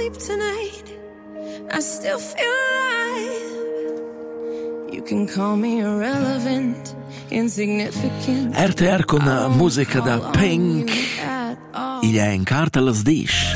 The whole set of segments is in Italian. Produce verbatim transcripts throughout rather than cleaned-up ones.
sleep tonight, I still feel alive. You can call me irrelevant, insignificant. R T R con musica da Pink. Il è in carta las dish.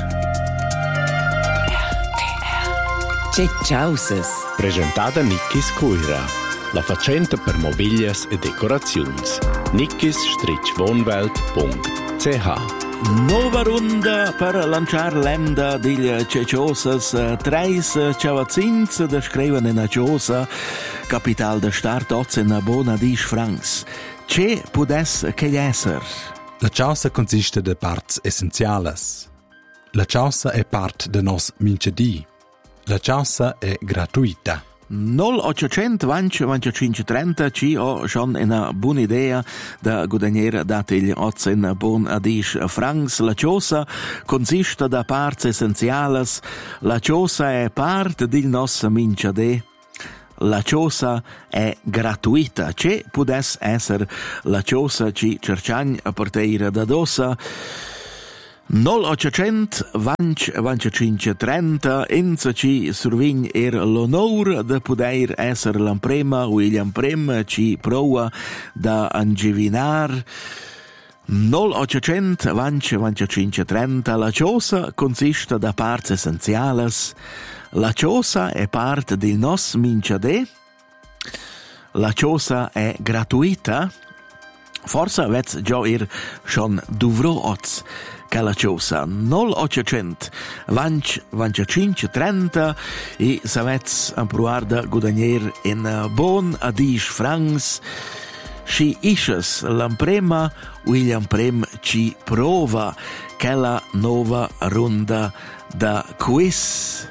C'è Ciausas. Presentata Nickis Cuira, la facenta per mobilias e decorazions. nickis wohnwelt punto c h. Nuova runda per lanciare l'emda degli ceciosas. Treis ciavazzins da scrivere in Ciosa, capital da start oz in bona dish francs. Ce pudes che esser? La Ciosa consiste de parts essenziales. La Ciosa è part de nos minchedi. La Ciosa è gratuita. null ottocento venti venticinque trenta ci ho schon una buona idea da guadagnare dategli oz in bon adish francs. La Ciosa consiste da parts essenziales. La Ciosa è parte del nostro minchade. La Ciosa è gratuita. C'è pudes esser la Ciosa ci cerciagn a partire da dossa. null ottocento venti venticinque trenta inza ci survign er l'onor de poder esser l'emprema William Prem ci prova da angivinar. null ottocento venti venticinque trenta La Ciosa consiste da parts essenziales. La Ciosa è parte del nos minchade. La Ciosa è gratuita. Forse avete già er schon duvro oz che la Ciosa null ottocento venti venticinque trenta e se avete impruar da guadagner in bon adish francs si isces l'emprema William Prem ci prova che la nuova runda da quiz.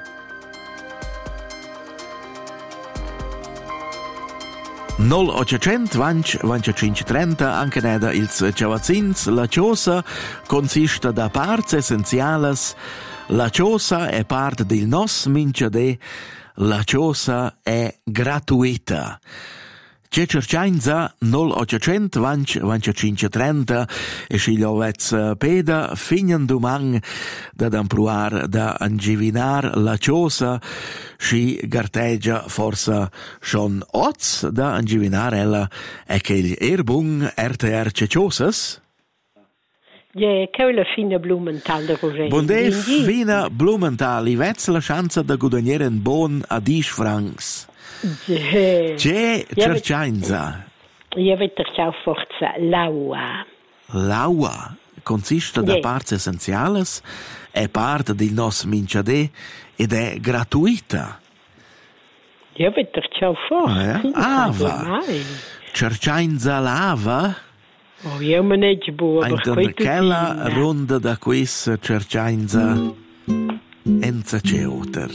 null ottocento venti venticinque trenta anche neda ils ciavazzins. La Ciosa consiste da parts essenziales. La Ciosa è parte del nos minchade. La Ciosa è gratuita. C'è cerciainza null ottocento venti venticinque trenta e si l'ovez peda finian domang da impruar da angivinar la Ciosa si garteggia forsa schon oz da angivinar ella e che il erbung R T R Ceciosas. Ja, che la fine Blumenthal da Roger. Bonde fina Blumenthal, i vezz la chance da guadagnare un bon a dish francs. C'è cerciainza. Io avete ciao forza l'aua. L'aua consiste da parts essenziales, è parte del nos minchade ed è gratuita. Io avete ciao forza. Eh? Ava. Cerciainza l'ava. Oh, io me ne gibo. Einton quella ronda da quiz cerciainza enza ceuter.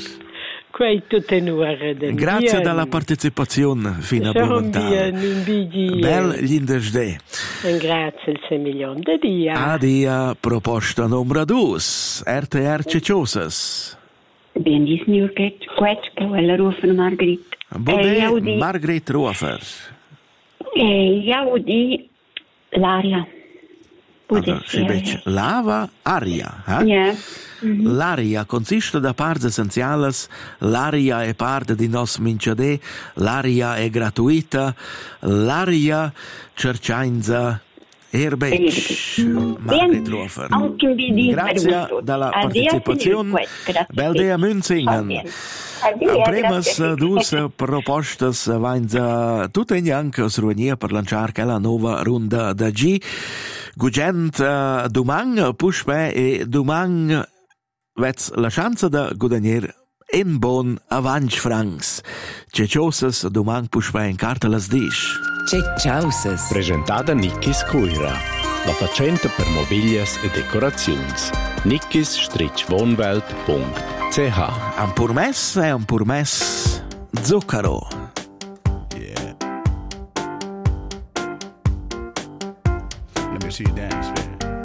Grazie dalla partecipazione fino a Blumenthal. Bel gl'indesde. Grazie il sei milioni di dia. Adia proposta numero due. R T R Ceciosas. Ben dis nu ket kwet quella rufen Margrit. Bode Margrit Rufer. Eh, Jaudi l'aria. Allora, si dice lava aria, eh? Yeah. Mm-hmm. L'aria consiste da parts essenziales. L'aria è parte di nos minchade. L'aria è gratuita. L'aria cerciainza erbec. Margrit Rufer. Grazie dalla partecipazione. Beldea Münzingen. Primas dus propostas vainza tutte anche srunia per lanciare che la nuova runda da G. Gugent uh, domang pushpe e domang vets la chance da guadagner in bon avanch francs. Ceciosas domang pushpe in carta las dish. Ceciosas. Presentata Nickis Cuira, la facenta per mobilias e decorazions. nickis wohnwelt punto c h. Un purmess è un purmess zucchero.